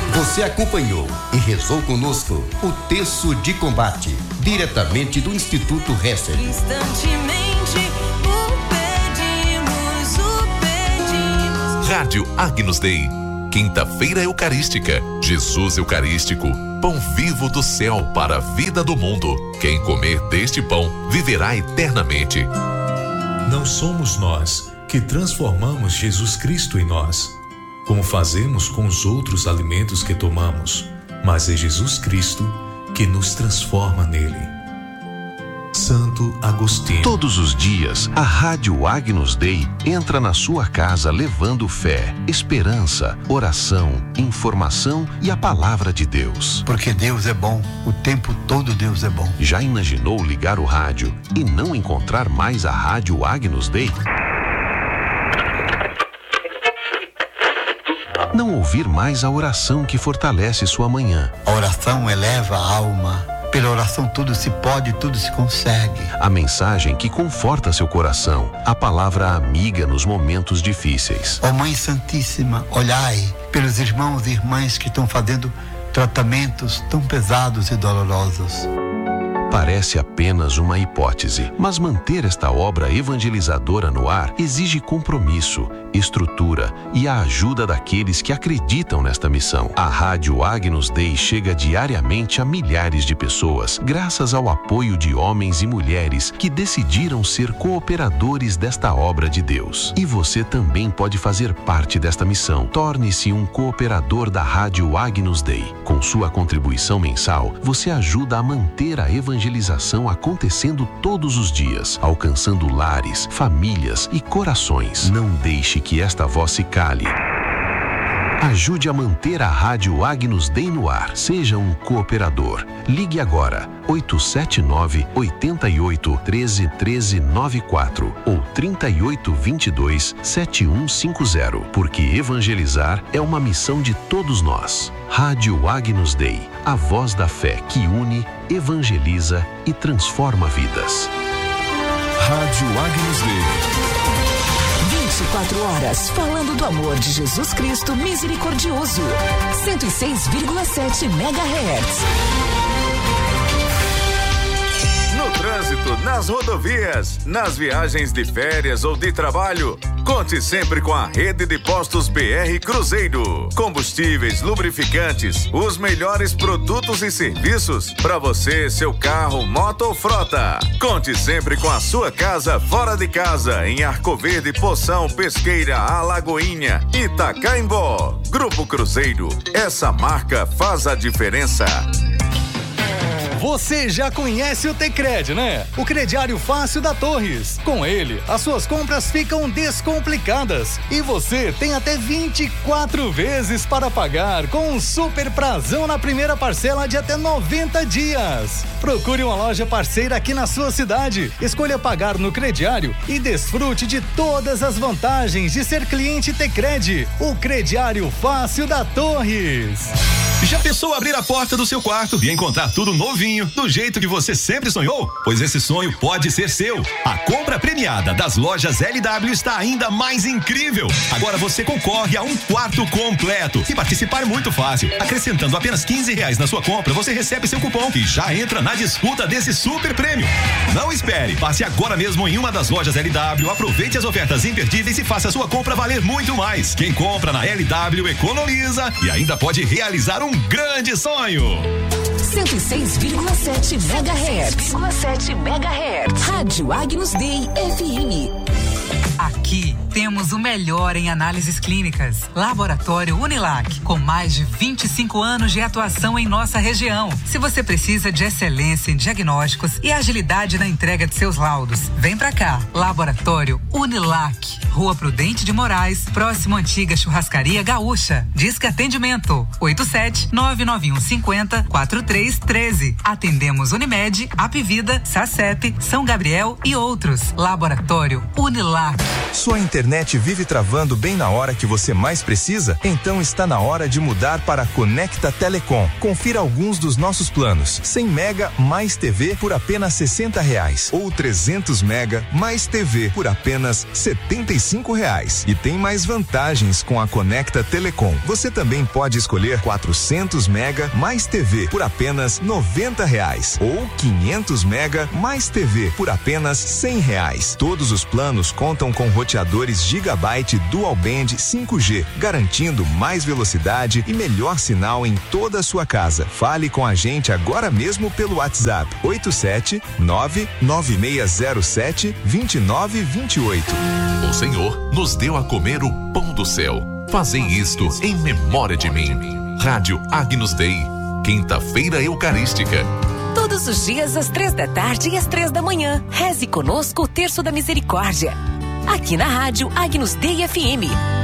Você acompanhou e rezou conosco o Terço de Combate, diretamente do Instituto Hesser. Instantemente o pedimos. Rádio Agnus Dei, quinta-feira eucarística, Jesus Eucarístico, pão vivo do céu para a vida do mundo. Quem comer deste pão viverá eternamente. Não somos nós que transformamos Jesus Cristo em nós, como fazemos com os outros alimentos que tomamos, mas é Jesus Cristo que nos transforma nele. Santo Agostinho. Todos os dias, a Rádio Agnus Dei entra na sua casa levando fé, esperança, oração, informação e a palavra de Deus. Porque Deus é bom, o tempo todo Deus é bom. Já imaginou ligar o rádio e não encontrar mais a Rádio Agnus Dei? Não ouvir mais a oração que fortalece sua manhã. A oração eleva a alma. Pela oração tudo se pode, tudo se consegue. A mensagem que conforta seu coração. A palavra amiga nos momentos difíceis. Ó Mãe Santíssima, olhai pelos irmãos e irmãs que estão fazendo tratamentos tão pesados e dolorosos. Parece apenas uma hipótese, mas manter esta obra evangelizadora no ar exige compromisso, estrutura e a ajuda daqueles que acreditam nesta missão. A Rádio Agnus Dei chega diariamente a milhares de pessoas, graças ao apoio de homens e mulheres que decidiram ser cooperadores desta obra de Deus. E você também pode fazer parte desta missão. Torne-se um cooperador da Rádio Agnus Dei. Com sua contribuição mensal, você ajuda a manter a evangelização acontecendo todos os dias, alcançando lares, famílias e corações. Não deixe que esta voz se cale. Ajude a manter a Rádio Agnus Dei no ar. Seja um cooperador. Ligue agora 879-88-13-1394 ou 3822-7150, porque evangelizar é uma missão de todos nós. Rádio Agnus Dei, a voz da fé que une, evangeliza e transforma vidas. Rádio Agnus Dei. 24 horas falando do amor de Jesus Cristo misericordioso. 106,7 MHz. No trânsito, nas rodovias, nas viagens de férias ou de trabalho, conte sempre com a rede de postos BR Cruzeiro. Combustíveis, lubrificantes, os melhores produtos e serviços para você, seu carro, moto ou frota. Conte sempre com a sua casa fora de casa, em Arco Verde, Poção, Pesqueira, Alagoinha, Itacaimbó. Grupo Cruzeiro, essa marca faz a diferença. Você já conhece o Tecred, né? O crediário fácil da Torres. Com ele, as suas compras ficam descomplicadas e você tem até 24 vezes para pagar com um super prazão na primeira parcela de até 90 dias. Procure uma loja parceira aqui na sua cidade. Escolha pagar no crediário e desfrute de todas as vantagens de ser cliente Tecred, o crediário fácil da Torres. Já pensou abrir a porta do seu quarto e encontrar tudo novinho, do jeito que você sempre sonhou? Pois esse sonho pode ser seu. A compra premiada das lojas LW está ainda mais incrível. Agora você concorre a um quarto completo. E participar é muito fácil. Acrescentando apenas R$15 na sua compra, você recebe seu cupom e já entra na disputa desse super prêmio. Não espere, passe agora mesmo em uma das lojas LW, aproveite as ofertas imperdíveis e faça a sua compra valer muito mais. Quem compra na LW economiza e ainda pode realizar um grande sonho. 106,7 MHz. Rádio Agnus Dei FM. Aqui temos o melhor em análises clínicas. Laboratório Unilac, com mais de 25 anos de atuação em nossa região. Se você precisa de excelência em diagnósticos e agilidade na entrega de seus laudos, vem pra cá. Laboratório Unilac, Rua Prudente de Moraes, próximo à antiga Churrascaria Gaúcha. Disque atendimento 87-99150-4313. Atendemos Unimed, Apivida, Sacep, São Gabriel e outros. Laboratório Unilac. Sua internet internet vive travando bem na hora que você mais precisa? Então está na hora de mudar para a Conecta Telecom. Confira alguns dos nossos planos. 100 mega mais TV por apenas R$60 ou 300 mega mais TV por apenas R$75. E tem mais vantagens com a Conecta Telecom. Você também pode escolher 400 mega mais TV por apenas R$90 ou 500 mega mais TV por apenas R$100. Todos os planos contam com roteadores Gigabyte Dual Band 5G, garantindo mais velocidade e melhor sinal em toda a sua casa. Fale com a gente agora mesmo pelo WhatsApp 87996072928. O Senhor nos deu a comer o pão do céu. Fazei isto em memória de mim. Rádio Agnus Dei, quinta-feira eucarística. Todos os dias às 3h e às 3h. Reze conosco o Terço da Misericórdia. Aqui na Rádio Agnus Dei FM.